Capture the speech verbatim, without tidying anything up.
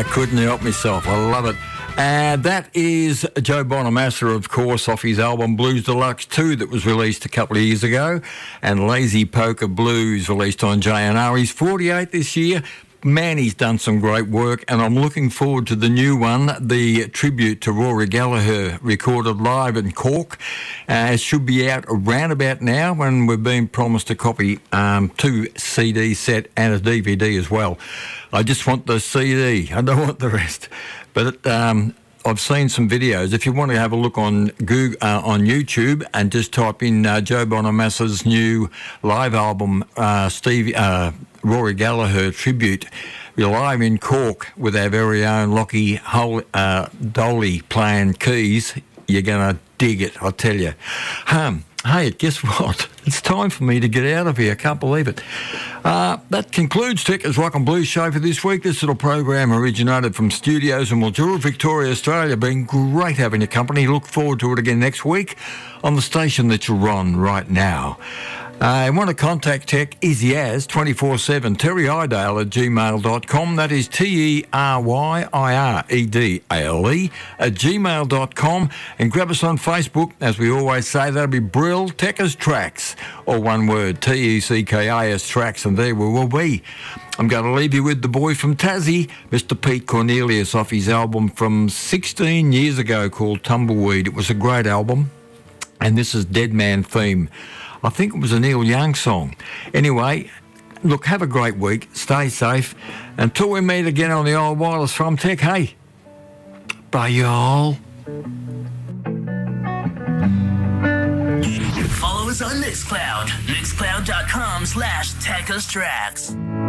I couldn't help myself. I love it. And that is Joe Bonamassa, of course, off his album Blues Deluxe two that was released a couple of years ago, and Lazy Poker Blues released on J and R. He's forty-eight this year. Man, he's done some great work, and I'm looking forward to the new one, the tribute to Rory Gallagher, recorded live in Cork. Uh, it should be out around about now, when we've been promised a copy, um, two C D set and a D V D as well. I just want the C D. I don't want the rest. But um, I've seen some videos. If you want to have a look on Google, uh, on YouTube, and just type in uh, Joe Bonamassa's new live album, uh, Steve uh, Rory Gallagher tribute. We're live in Cork with our very own Lockie Hol- uh, Dolly playing keys. You're going to dig it, I tell you. Um, hey, guess what? It's time for me to get out of here. I can't believe it. Uh, that concludes Techers Rock and Blues show for this week. This little program originated from studios in Mildura, Victoria, Australia. Been great having your company. Look forward to it again next week on the station that you're on right now. I uh, want to contact Tech, Easy As, twenty-four seven, Terry Idale at gmail dot com. That is T E R Y I R E D A L E at gmail dot com. And grab us on Facebook. As we always say, that'll be Brill Techers Tracks, or one word, T E C K I S Tracks, and there we will be. I'm going to leave you with the boy from Tassie, Mister Pete Cornelius, off his album from sixteen years ago called Tumbleweed. It was a great album, and this is Dead Man Theme. I think it was a Neil Young song. Anyway, look, have a great week. Stay safe. Until we meet again on the old wireless from Tech, hey, bye, y'all. Follow us on Mixcloud. Mixcloud dot com slash Techers Tracks.